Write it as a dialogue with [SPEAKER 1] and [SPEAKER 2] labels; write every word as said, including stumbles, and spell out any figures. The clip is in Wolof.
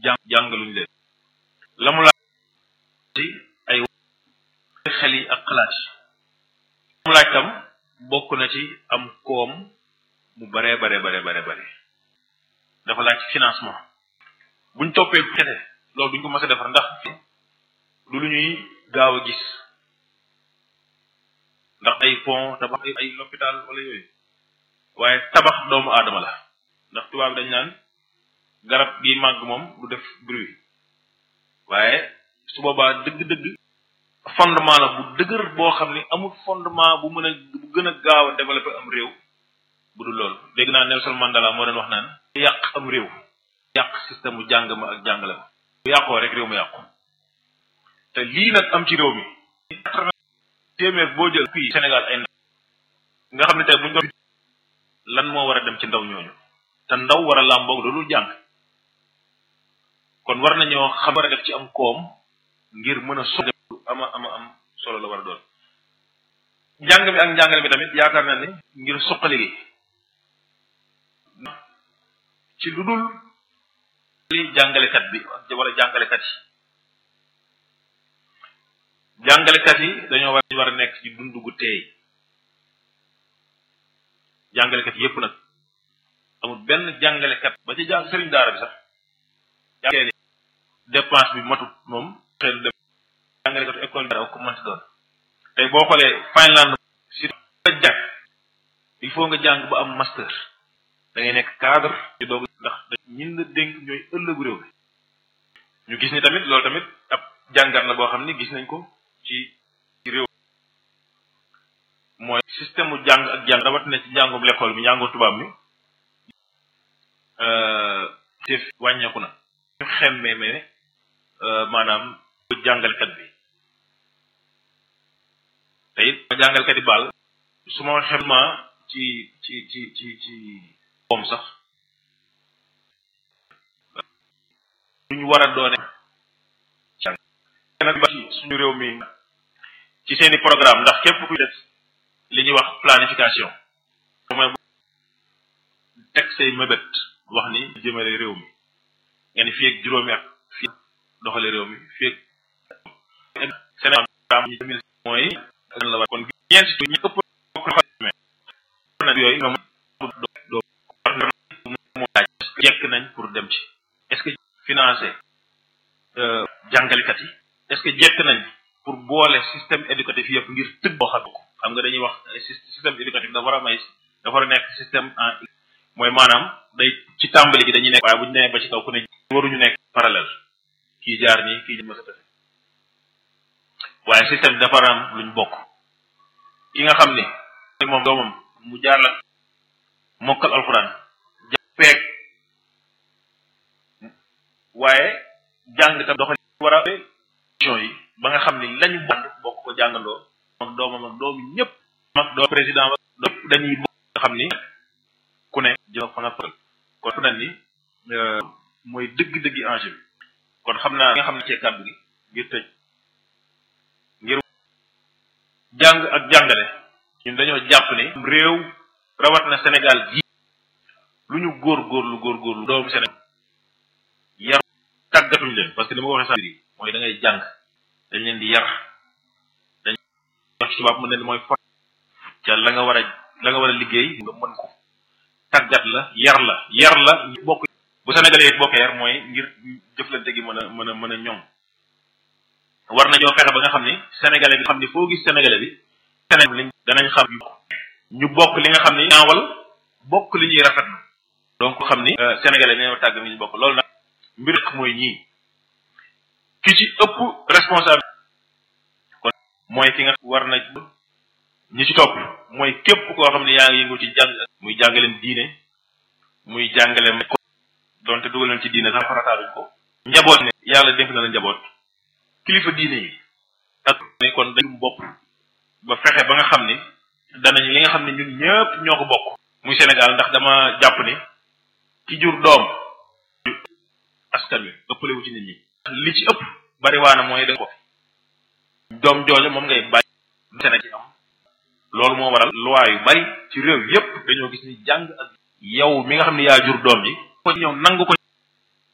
[SPEAKER 1] jàng jàngaluñ leen la mu laaj ci ay xel yi ak xalaat yi mu laaj tam bokk na ci am koom mu bare bare bare bare bare dafa laaj financement buñ toppee kese loolu duñ ko mës a defar ndax du lu ñuy gaaw a gis ndax ay pont tabax ay l'hôpital wala yooyu waaye tabax doomu aadama la ndax tubaab dañ naan garab gi màgg moom du def bruit waaye su boobaa dëgg-dëgg fondement la bu dëgër boo xam ni amul fondement bu mën a bu gën a gaaw a développer am réew bu dul loolu dégg naa Nelson Mandela moo doon wax naan yàq am réew yàq système mu jàng ma ak jàngale ma bu yàqoo rek réew mu yàqu te lii nag am ci réew mi téeméer boo jël fii Sénégal ay ndaw nga xam ne tey buñ doon lan moo war a dem ci ndaw ñooñu te ndaw war a làmboog loolu jàng kon war nañoo xam war a def ci am koom ngir mën a so ama ama am solo la war a doon njàng mi ak njàngale mi tamit yaakaar na ne ngir suqali gi ci lu dul li jàngalekat bi wala jàngalekat yi jàngalekat yi dañoo war war a nekk ci dund gu teey jàngalekat yépp nag amul benn jàngalekat ba ci jàng sëriñ daara bi sax jàngee ni dépense bi matut moom xëy na jàngalekatu école bi ko mënti doon tey boo xoolee Finlande si nga jàng il faut nga jàng ba am master da ngay nekk cadre ñu doog ndax ñin la dénk ñooy ëllëgu réew mi ñu gis ni tamit loolu tamit ab jàngat la boo xam ni gis nañ ko ci ci réew mooy système mu jàng ak jàng rawatina ci njàngum l'école mi njàngum tubaab mi te wàññeeku na ñu xemmee me maanaam jàngalkat bi te it ma jàngalkat yi baal su ma xemma ci ci ci ci ci moom sax duñu war a doone jàng nag ba ci suñu réew mi ci seeni programme ndax képp kuy def li ñuy wax planification mooy teg say mébét wax ni jëmale réew mi nga ni fii ak juróomi at fii doxale réew mi fii ak Sénégal mooy la war kon ñeenti tu ñu ëpp na yooyu nga doo moo laaj est-ce que jekk nañ pour dem ci est-ce que financé jàngalekat yi est-ce que jekk nañ pour boole système éducatif yëpp ngir tëgg boo xam ko xam nga dañuy wax système éducatif dafa war a may dafa war a nekk système en mooy maanaam day ci tàmbali gi dañuy nekk waaye bu ñu nee ba ci kaw ku ne waruñu nekk parallèle kii jaar nii kii mës a tase waaye système bi dafa war a am luñ bokk ki nga xam ni moom doomam mu jaar la mokkal alxuraan peeg waaye jàng tam doxali war a yi ba nga xam ni lañu bokk bokk ko jàngandoo ak doomam ak doomi ñëpp mag doom président ba dañuy bokk nga xam ni ku ne jël fa nga fël kon fu na ni mooy dëgg-dëggi enjeu bi kon xam naa nga xam ne cee kàddu gi ngir tëj ngir jàng ak jàngale ñun dañoo jàpp ni réew rawat na Sénégal ji lu ñu góor góorlu góor góorlu doomu Sénégal yar tàggatuñ leen parce que li ma ko waxee sax mooy da ngay jàng dañ leen di yar dañ wax ci tubaab mën leen mooy fot ca la nga war a la nga war a liggéey nga mën ko tàggat la yar la yar la bokk bu Sénégalais yi bokk yar mooy ngir jëflante gi mën a mën a mën a ñoŋ war nañoo fexe ba nga xam ni Sénégalais bi xam ni foo gis Sénégalais bi Sénégal liñ danañ xam ñu bokk li nga xam ni ñaawal bokk li ñuy rafetlu donc xam ni Sénégalais dañoo tàgg ni ñu bokk loolu nag mbir mooy ñii ki ci ëpp responsable kon mooy ki nga war na ñi ci topp mooy képp koo xam ne yaa ngi yëngu ci jàng muy jàngaleem diine muy jàngaleem donte dugal leen ci diine sax farataaluñ ko njaboot ne yàlla dénk na la njaboot kilifa diine yi ak ne kon dañu bopp ba fexe ba nga xam ni danañ li nga xam ne ñun ñëpp ñoo ko bokk muy Sénégal ndax dama jàpp ni ki jur doom askan wi ëppale wu ci nit ñi li ci ëpp bari waana mooy da ko doom jooju moom ngay bàyyi Sénégal ci am loolu moo waral loi yu bari ci réew yépp dañoo gis ni jàng ak yow mi nga xam ne yaa jur doom ji ko ñëw nangu ko